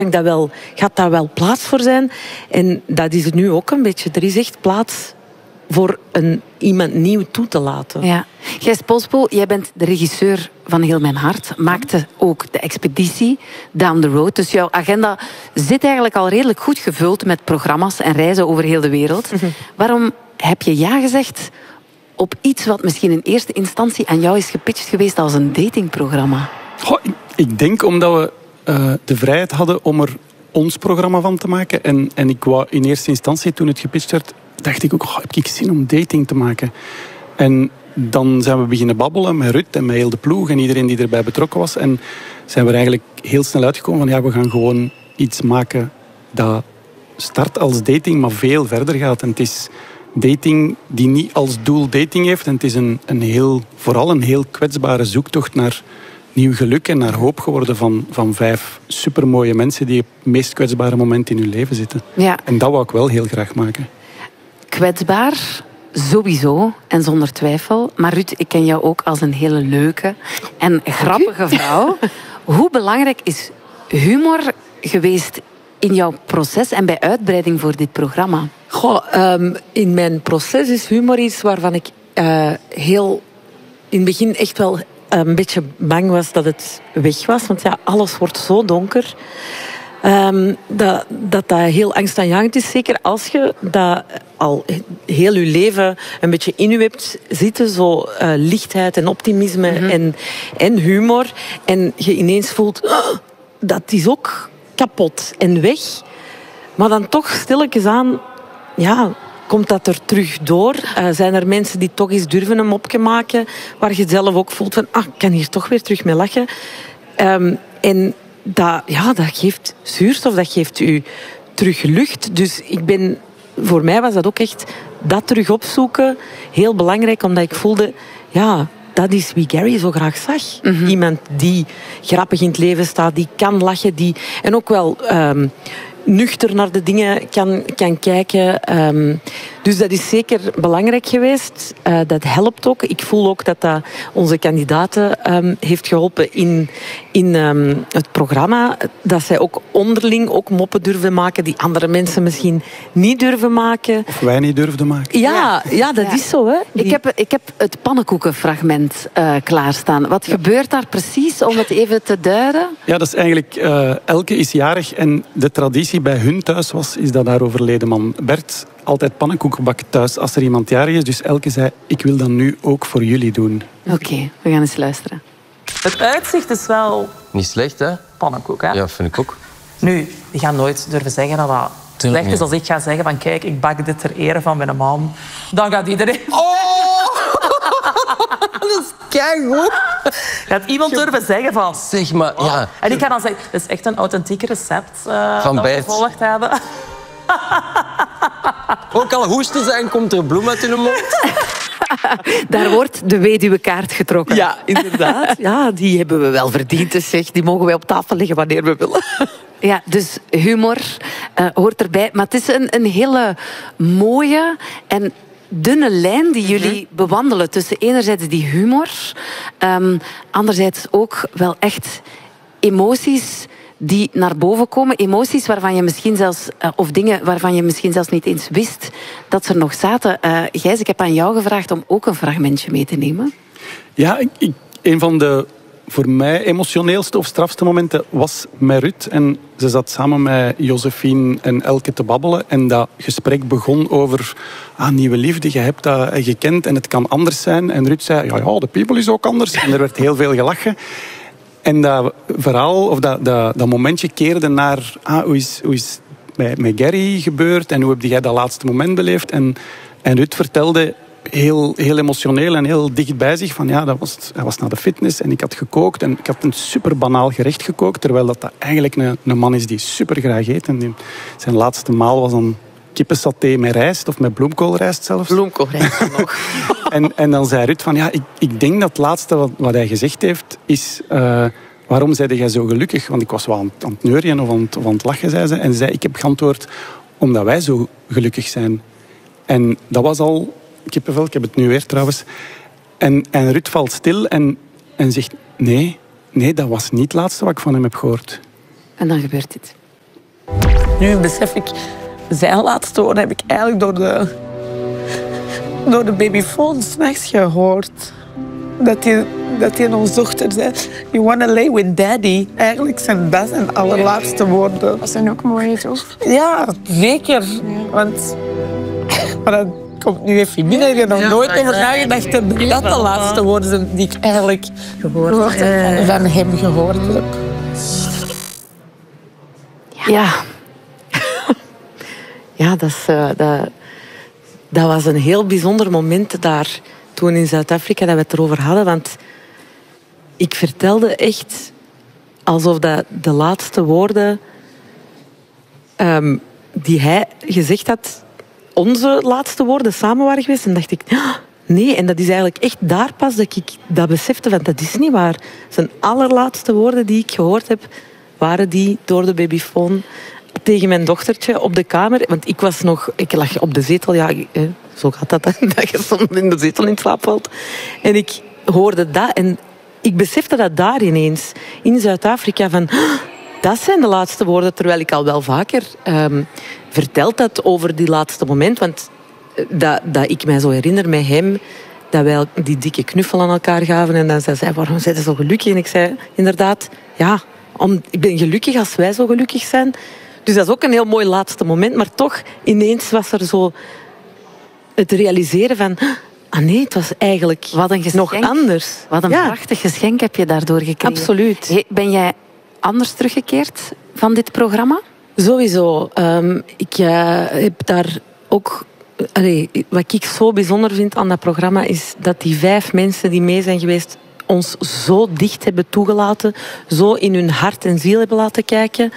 Gaat daar wel plaats voor zijn? En dat is het nu ook een beetje. Er is echt plaats voor iemand nieuw toe te laten. Ja. Gijs Polspo, jij bent de regisseur van Heel Mijn Hart. Maakte ook de expeditie Down the Road. Dus jouw agenda zit eigenlijk al redelijk goed gevuld met programma's en reizen over heel de wereld. Waarom heb je ja gezegd op iets wat misschien in eerste instantie aan jou is gepitcht geweest als een datingprogramma? Ik denk omdat we de vrijheid hadden om er ons programma van te maken. En ik wou in eerste instantie, toen het gepitcht werd, dacht ik ook, heb ik zin om dating te maken? En dan zijn we beginnen babbelen met Ruud en met heel de ploeg en iedereen die erbij betrokken was. En zijn we er eigenlijk heel snel uitgekomen van, ja, we gaan gewoon iets maken dat start als dating, maar veel verder gaat. En het is dating die niet als doel dating heeft. En het is vooral een heel kwetsbare zoektocht naar nieuw geluk en naar hoop geworden van 5 supermooie mensen die op het meest kwetsbare moment in hun leven zitten. Ja. En dat wou ik wel heel graag maken. Kwetsbaar, sowieso en zonder twijfel. Maar Ruud, ik ken jou ook als een hele leuke en grappige vrouw. Hoe belangrijk is humor geweest in jouw proces en bij uitbreiding voor dit programma? In mijn proces is humor iets waarvan ik heel in het begin echt wel een beetje bang was dat het weg was. Want ja, alles wordt zo donker. Dat heel angstaanjagend is. Zeker als je dat al heel je leven een beetje in je hebt zitten. Zo lichtheid en optimisme en humor. En je ineens voelt, dat is ook kapot en weg. Maar dan toch stilletjes aan, ja, komt dat er terug door? Zijn er mensen die toch eens durven een mopje maken, waar je zelf ook voelt van, ik kan hier toch weer terug mee lachen. En dat geeft zuurstof, dat geeft u terug lucht. Dus voor mij was dat ook echt dat terug opzoeken heel belangrijk, omdat ik voelde, ja, dat is wie Gary zo graag zag. Iemand die grappig in het leven staat, die kan lachen, en ook wel nuchter naar de dingen kan kijken. Dus dat is zeker belangrijk geweest. Dat helpt ook. Ik voel ook dat onze kandidaten heeft geholpen in het programma. Dat zij ook onderling ook moppen durven maken die andere mensen misschien niet durven maken. Of wij niet durfden maken. Ja, dat is zo. Hè. Ik heb het pannenkoekenfragment klaarstaan. Wat gebeurt daar precies, om het even te duiden? Ja, dat is eigenlijk... Elke is jarig en de traditie bij hun thuis is dat haar overleden man Bert altijd pannenkoeken bakken thuis als er iemand jarig is. Dus Elke zei, ik wil dat nu ook voor jullie doen. Oké, we gaan eens luisteren. Het uitzicht is wel... Niet slecht, hè? Pannenkoek, hè? Ja, vind ik ook. Nu, die gaan nooit durven zeggen dat dat slecht is. Als ik ga zeggen van, kijk, ik bak dit ter ere van mijn man, dan gaat iedereen... Dat is keigoed. Gaat iemand durven zeggen van... Zeg maar, ja. En ik ga dan zeggen, het is echt een authentiek recept Van dat we Bert. gevolgd hebben. Ook al hoesten zijn, komt er bloem uit hun mond. Daar wordt de weduwekaart getrokken. Ja, inderdaad. Ja, die hebben we wel verdiend. Dus zeg, die mogen wij op tafel leggen wanneer we willen. Ja, dus humor hoort erbij. Maar het is een hele mooie en dunne lijn die jullie bewandelen tussen enerzijds die humor, anderzijds ook wel echt emoties die naar boven komen. Emoties waarvan je misschien zelfs, of dingen waarvan je misschien zelfs niet eens wist dat ze er nog zaten. Gijs, ik heb aan jou gevraagd om ook een fragmentje mee te nemen. Ja, een van de voor mij emotioneelste of strafste momenten was met Ruud. En ze zat samen met Josephine en Elke te babbelen. En dat gesprek begon over nieuwe liefde, je hebt dat gekend en het kan anders zijn. En Ruud zei, ja, de people is ook anders. En er werd heel veel gelachen. En dat verhaal, of dat momentje keerde naar... hoe is het met Gary gebeurd? En hoe heb jij dat laatste moment beleefd? En Ruud vertelde heel emotioneel en heel dicht bij zich van... Ja, hij was naar de fitness en ik had gekookt. En ik had een super banaal gerecht gekookt. Terwijl dat eigenlijk een man is die super graag eet. En zijn laatste maal was dan kippensaté met rijst. Of met bloemkoolrijst zelfs. Bloemkoolrijst nog. En dan zei Ruud van... Ja, ik denk dat het laatste wat hij gezegd heeft is... waarom zei jij zo gelukkig? Want ik was wel aan het neurien of aan het lachen, zei ze. En ze zei, ik heb geantwoord, omdat wij zo gelukkig zijn. En dat was al kippenvel, ik heb het nu weer trouwens. En Ruud valt stil en zegt, nee, dat was niet het laatste wat ik van hem heb gehoord. En dan gebeurt dit. Nu besef ik, zijn laatste woorden heb ik eigenlijk door de babyfoon 's nachts gehoord. Dat hij ons dochter zei, you wanna lay with daddy. Eigenlijk zijn dat zijn allerlaatste woorden. Dat zijn ook mooi, toch? Ja, zeker. Want, maar dat komt nu even binnen. Ik heb nog nooit over nagedacht dat dat de laatste woorden zijn die ik eigenlijk van hem gehoord heb. Ja. Ja, dat was een heel bijzonder moment daar toen in Zuid-Afrika dat we het erover hadden. Want ik vertelde echt alsof dat de laatste woorden die hij gezegd had, onze laatste woorden samen waren geweest. En dacht ik, nee, en dat is eigenlijk echt daar pas dat ik dat besefte. Want dat is niet waar. Zijn allerlaatste woorden die ik gehoord heb, waren die door de babyfoon tegen mijn dochtertje op de kamer. Want ik lag op de zetel. Ja, zo gaat dat, dat je soms in de zetel in slaap valt. En ik hoorde dat en ik besefte dat daar ineens, in Zuid-Afrika, van dat zijn de laatste woorden, terwijl ik al wel vaker verteld had over die laatste moment. Want dat ik mij zo herinner met hem, dat wij die dikke knuffel aan elkaar gaven en dan zei zij, waarom zijn ze zo gelukkig? En ik zei, inderdaad, ja, ik ben gelukkig als wij zo gelukkig zijn. Dus dat is ook een heel mooi laatste moment. Maar toch, ineens was er zo het realiseren van, nee, het was eigenlijk nog anders. Wat een prachtig geschenk heb je daardoor gekregen. Absoluut. Hey, ben jij anders teruggekeerd van dit programma? Sowieso. Ik heb daar ook... wat ik zo bijzonder vind aan dat programma is dat die 5 mensen die mee zijn geweest ons zo dicht hebben toegelaten, zo in hun hart en ziel hebben laten kijken.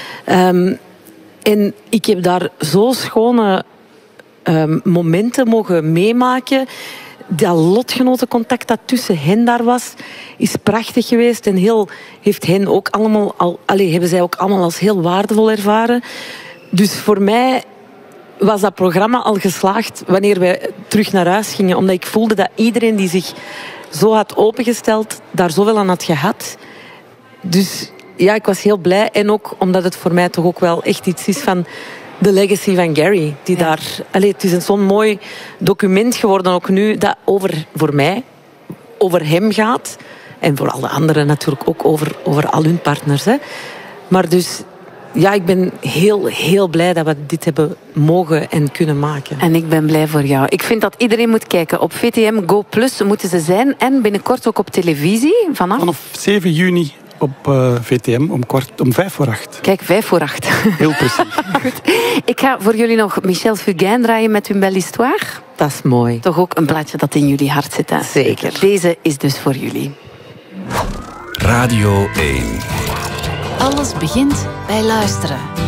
En ik heb daar zo schone momenten mogen meemaken. Dat lotgenotencontact dat tussen hen daar was, is prachtig geweest. En heeft hen ook allemaal hebben zij ook allemaal als heel waardevol ervaren. Dus voor mij was dat programma al geslaagd wanneer wij terug naar huis gingen. Omdat ik voelde dat iedereen die zich zo had opengesteld, daar zoveel aan had gehad. Dus ja, ik was heel blij. En ook omdat het voor mij toch ook wel echt iets is van de legacy van Gary. Het is zo'n mooi document geworden ook nu, dat voor mij over hem gaat. En voor alle anderen natuurlijk ook over al hun partners. Hè. Maar dus, ja, ik ben heel, heel blij dat we dit hebben mogen en kunnen maken. En ik ben blij voor jou. Ik vind dat iedereen moet kijken. Op VTM Go Plus moeten ze zijn. En binnenkort ook op televisie. Vanaf 7 juni op VTM om 7:45. Kijk, 7:45. Heel precies. Goed. Ik ga voor jullie nog Michel Fugain draaien met Une Belle Histoire. Dat is mooi. Toch ook een plaatje dat in jullie hart zit. Hè? Zeker. Deze is dus voor jullie. Radio 1. Alles begint bij luisteren.